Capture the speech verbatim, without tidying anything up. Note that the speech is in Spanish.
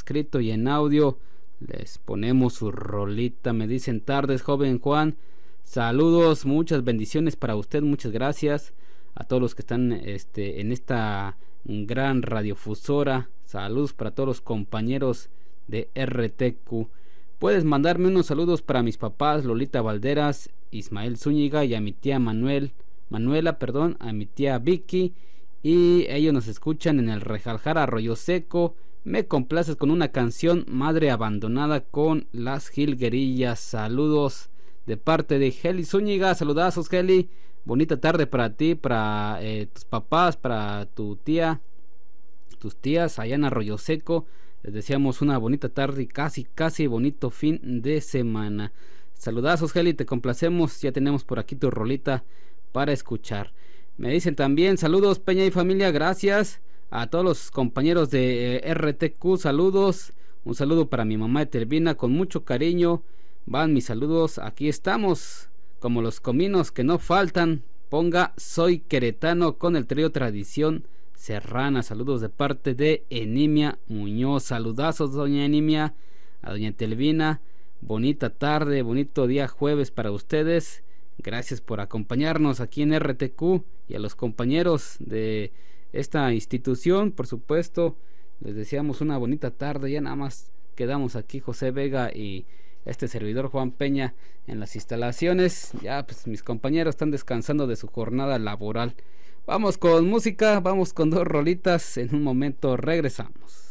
escrito y en audio. Les ponemos su rolita. Me dicen: tardes, joven Juan. Saludos, muchas bendiciones para usted, muchas gracias a todos los que están este, en esta gran radiofusora. Saludos para todos los compañeros de R T Q. Puedes mandarme unos saludos para mis papás Lolita Valderas, Ismael Zúñiga, y a mi tía Manuel, Manuela, perdón, a mi tía Vicky, y ellos nos escuchan en el Rejaljar Arroyo Seco. Me complaces con una canción, Madre Abandonada, con las Jilguerillas. Saludos de parte de Heli Zúñiga. Saludazos, Heli. Bonita tarde para ti, para eh, tus papás, para tu tía, tus tías allá en Arroyo Seco. Les deseamos una bonita tarde y casi, casi bonito fin de semana. Saludazos, Heli, te complacemos. Ya tenemos por aquí tu rolita para escuchar. Me dicen también: saludos, Peña y familia. Gracias a todos los compañeros de eh, R T Q. Saludos. Un saludo para mi mamá Etelvina, con mucho cariño. Van mis saludos. Aquí estamos, como los cominos que no faltan. Ponga Soy Queretano con el trío Tradición Serrana. Saludos de parte de Enimia Muñoz. Saludazos, doña Enimia. A doña Telvina, bonita tarde, bonito día jueves para ustedes. Gracias por acompañarnos aquí en R T Q, y a los compañeros de esta institución, por supuesto, les deseamos una bonita tarde. Ya nada más quedamos aquí José Vega y este servidor Juan Peña en las instalaciones. Ya pues mis compañeros están descansando de su jornada laboral. Vamos con música, vamos con dos rolitas. En un momento regresamos.